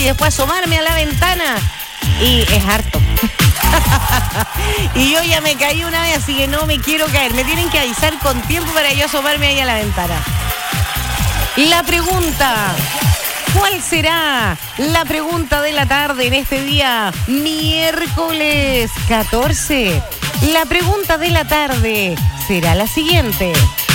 y después asomarme a la ventana. Y es harto. Y yo ya me caí una vez, así que no me quiero caer. Me tienen que avisar con tiempo para yo asomarme ahí a la ventana. La pregunta: ¿cuál será la pregunta de la tarde en este día miércoles 14? La pregunta de la tarde será la siguiente.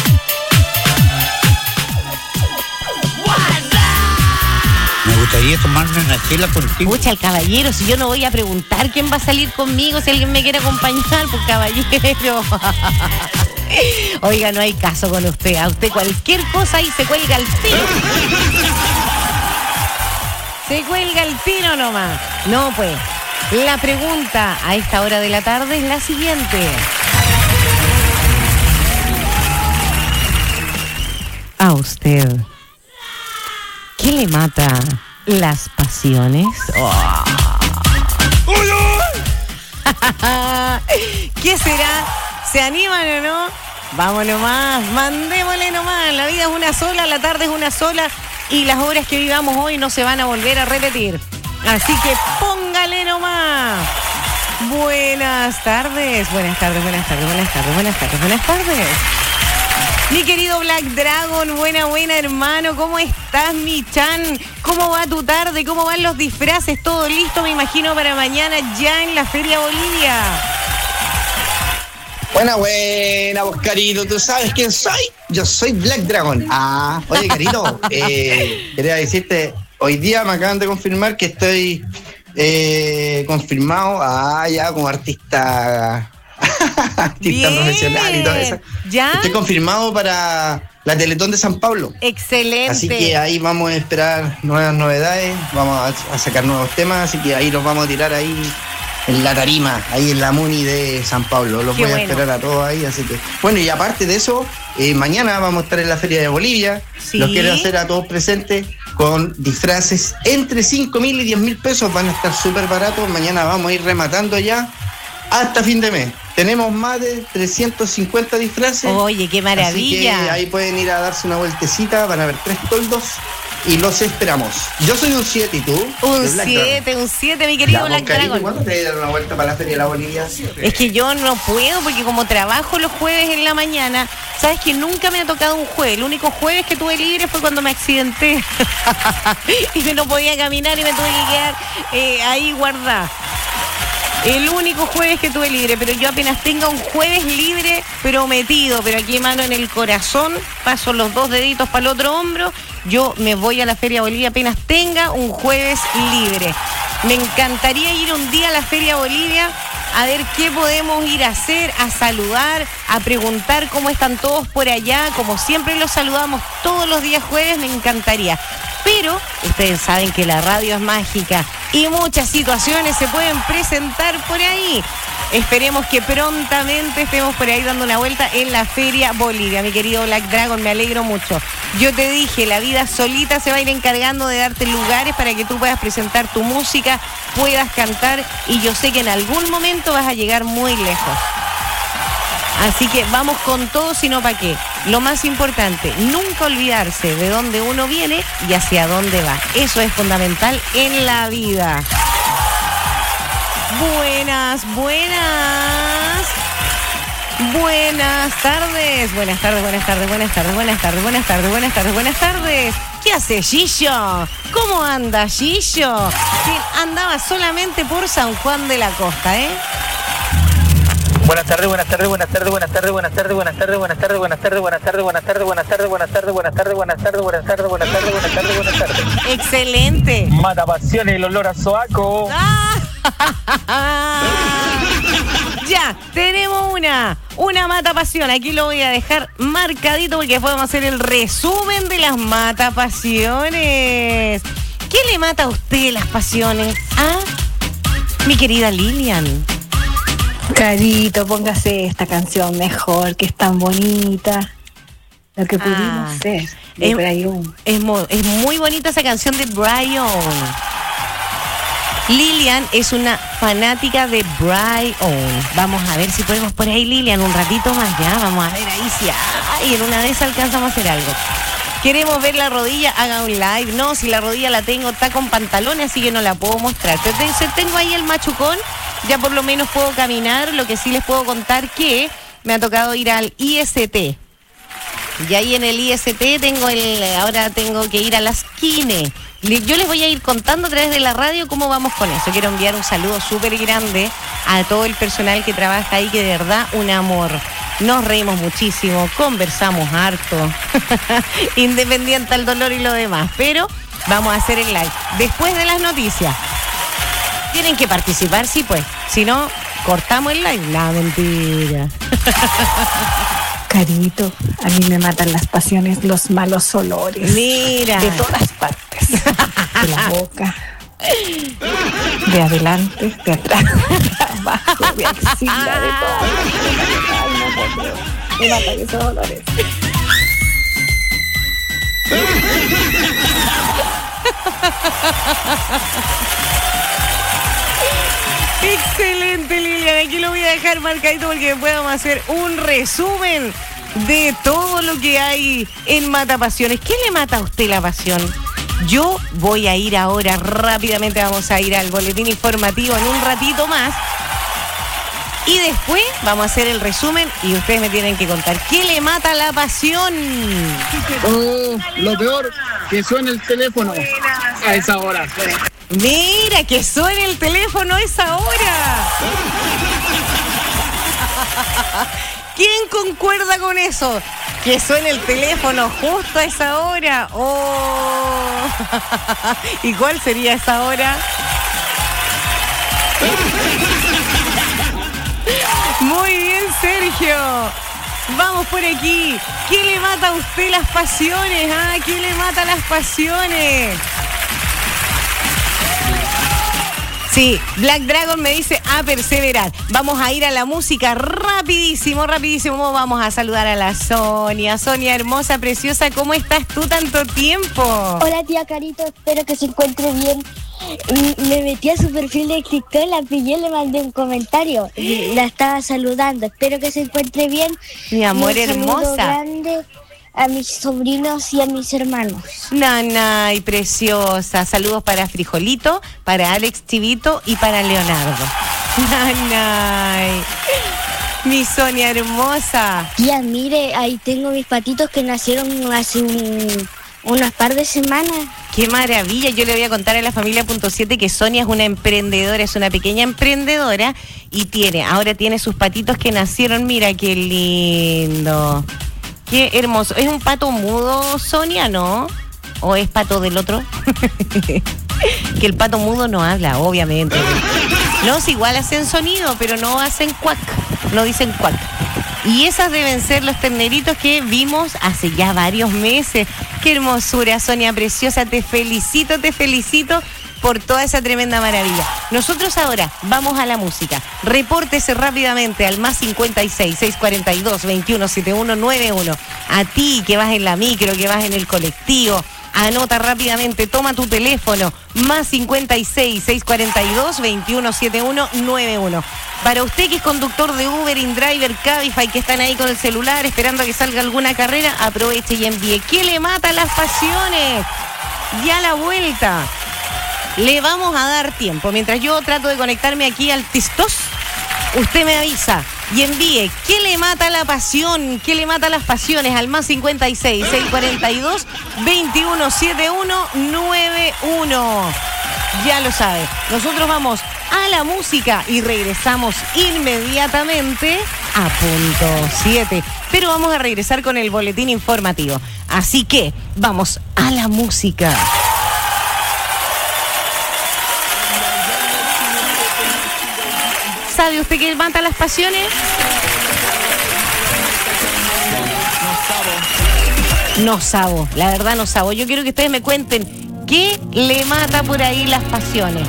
Me gustaría tomarme una chela contigo. Escucha, el caballero, si yo no voy a preguntar quién va a salir conmigo, si alguien me quiere acompañar, pues caballero. Oiga, no hay caso con usted. A usted cualquier cosa ahí se cuelga el tiro. Se cuelga el tiro nomás. No, pues, la pregunta a esta hora de la tarde es la siguiente. A usted, ¿qué le mata las pasiones? Oh. ¿Qué será? ¿Se animan o no? Vamos nomás, mandémosle nomás. La vida es una sola, la tarde es una sola y las horas que vivamos hoy no se van a volver a repetir. Así que póngale nomás. Buenas tardes, buenas tardes, buenas tardes, buenas tardes, buenas tardes, buenas tardes. Mi querido Black Dragon, buena hermano, ¿cómo estás, mi Chan? ¿Cómo va tu tarde? ¿Cómo van los disfraces? ¿Todo listo, me imagino, para mañana ya en la Feria Bolivia? Buena, vos, Carito, ¿tú sabes quién soy? Yo soy Black Dragon. Oye, Carito, quería decirte, hoy día me acaban de confirmar que estoy confirmado ya como artista profesional y todo eso. ¿Ya? Estoy confirmado para la Teletón de San Pablo. Excelente. Así que ahí vamos a esperar nuevas novedades, vamos a sacar nuevos temas, así que ahí los vamos a tirar ahí en la tarima, ahí en la Muni de San Pablo. Los voy a esperar a todos ahí, así que... Bueno, y aparte de eso, mañana vamos a estar en la Feria de Bolivia. ¿Sí? Los quiero hacer a todos presentes con disfraces entre 5.000 y 10.000 pesos. Van a estar súper baratos. Mañana vamos a ir rematando ya hasta fin de mes. Tenemos más de 350 disfraces. Oye, qué maravilla. Así que ahí pueden ir a darse una vueltecita, van a ver 3 toldos y los esperamos. Yo soy un 7, ¿y tú? Un 7, mi querido Black Dragon. ¿Cuándo te dar una vuelta para la Feria de la Bolivia? Es que yo no puedo porque como trabajo los jueves en la mañana, sabes que nunca me ha tocado un jueves. El único jueves que tuve libre fue cuando me accidenté y que no podía caminar y me tuve que quedar ahí guardada. El único jueves que tuve libre, pero yo apenas tenga un jueves libre prometido, pero aquí mano en el corazón, paso los 2 deditos para el otro hombro, yo me voy a la Feria Bolivia apenas tenga un jueves libre. Me encantaría ir un día a la Feria Bolivia a ver qué podemos ir a hacer, a saludar, a preguntar cómo están todos por allá, como siempre los saludamos todos los días jueves, me encantaría. Pero ustedes saben que la radio es mágica y muchas situaciones se pueden presentar por ahí. Esperemos que prontamente estemos por ahí dando una vuelta en la Feria Bolivia. Mi querido Black Dragon, me alegro mucho. Yo te dije, la vida solita se va a ir encargando de darte lugares para que tú puedas presentar tu música, puedas cantar y yo sé que en algún momento vas a llegar muy lejos. Así que vamos con todo, sino para qué. Lo más importante, nunca olvidarse de dónde uno viene y hacia dónde va. Eso es fundamental en la vida. Buenas tardes. Buenas tardes. ¿Qué hace Gillo? ¿Cómo anda Gillo? Que andaba solamente por San Juan de la Costa, ¿eh? Buenas tardes. Excelente. Mata pasiones el olor a sobaco. Ya, tenemos una mata pasión. Aquí lo voy a dejar marcadito porque después vamos a hacer el resumen de las mata pasiones. ¿Qué le mata a usted las pasiones? Mi querida Lilian. Carito, póngase esta canción mejor, que es tan bonita. Lo que pudimos ser de Brian. Es muy bonita esa canción de Brian. Lilian es una fanática de Brian. Vamos a ver si podemos por ahí, Lilian, un ratito más ya. Vamos a ver ahí si en una de esas alcanzamos a hacer algo. Queremos ver la rodilla, haga un live. No, si la rodilla la tengo, está con pantalones, así que no la puedo mostrar. Pero tengo ahí el machucón, ya por lo menos puedo caminar. Lo que sí les puedo contar que me ha tocado ir al IST. Y ahí en el IST ahora tengo que ir a las Kine. Yo les voy a ir contando a través de la radio cómo vamos con eso. Quiero enviar un saludo súper grande a todo el personal que trabaja ahí, que de verdad un amor. Nos reímos muchísimo, conversamos harto, independiente al dolor y lo demás. Pero vamos a hacer el live después de las noticias. Tienen que participar, sí, pues. Si no, cortamos el live. No, mentira. Carito, a mí me matan las pasiones, los malos olores. Mira. De todas partes. De la boca, de adelante, de atrás, de abajo, de axila, de todo. Ay, no puedo creer. Me matan esos olores. Excelente, Liliana. Aquí lo voy a dejar marcadito porque podamos hacer un resumen de todo lo que hay en Mata Pasiones. ¿Qué le mata a usted la pasión? Yo voy a ir ahora rápidamente, vamos a ir al boletín informativo en un ratito más. Y después vamos a hacer el resumen y ustedes me tienen que contar ¿qué le mata la pasión? Oh, lo peor, que suene el teléfono a esa hora. Mira, que suene el teléfono a esa hora. ¿Quién concuerda con eso? Que suene el teléfono justo a esa hora. Oh. ¿Y cuál sería esa hora? Muy bien, Sergio. Vamos por aquí. ¿Qué le mata a usted las pasiones? ¿Qué le mata las pasiones? Sí, Black Dragon me dice a perseverar. Vamos a ir a la música rapidísimo. Vamos a saludar a la Sonia. Sonia, hermosa, preciosa, ¿cómo estás tú tanto tiempo? Hola, tía Carito, espero que se encuentre bien. Me metí a su perfil de TikTok, la pillé, le mandé un comentario. La estaba saludando, espero que se encuentre bien. Mi amor, hermosa. Un saludo grande a mis sobrinos y a mis hermanos. Nanay, preciosa. Saludos para Frijolito, para Alex Chivito y para Leonardo. Nanay. Mi Sonia hermosa. Tía, mire, ahí tengo mis patitos que nacieron hace unas par de semanas. ¡Qué maravilla! Yo le voy a contar a la familia .7 que Sonia es una emprendedora, es una pequeña emprendedora y ahora tiene sus patitos que nacieron. Mira qué lindo. Qué hermoso. ¿Es un pato mudo, Sonia, no? ¿O es pato del otro? Que el pato mudo no habla, obviamente. No, si igual hacen sonido, pero no hacen cuac. No dicen cuac. Y esas deben ser los terneritos que vimos hace ya varios meses. ¡Qué hermosura, Sonia preciosa! Te felicito por toda esa tremenda maravilla. Nosotros ahora vamos a la música. Repórtese rápidamente al más 56-642-217191. A ti que vas en la micro, que vas en el colectivo, anota rápidamente, toma tu teléfono, más 56-642-217191. Para usted que es conductor de Uber, InDriver, Cabify, que están ahí con el celular esperando a que salga alguna carrera, aproveche y envíe. ¿Qué le mata las pasiones? Ya a la vuelta le vamos a dar tiempo. Mientras yo trato de conectarme aquí al Tistos, usted me avisa y envíe ¿qué le mata la pasión? ¿Qué le mata las pasiones? Al más 56-642-217191. Ya lo sabe. Nosotros vamos a la música y regresamos inmediatamente a punto 7. Pero vamos a regresar con el boletín informativo. Así que vamos a la música. ¿Sabe usted qué mata las pasiones? No sabo, la verdad no sabo. Yo quiero que ustedes me cuenten qué le mata por ahí las pasiones.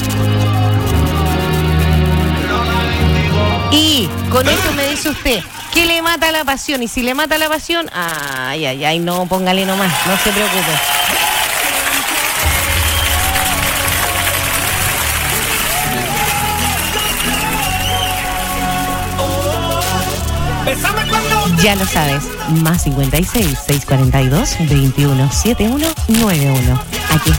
Y con eso me dice usted, ¿qué le mata la pasión? Y si le mata la pasión, ay, no, póngale nomás, no se preocupe. Bésame cuando Ya lo sabes, más 56 642 21 71 91. Aquí está.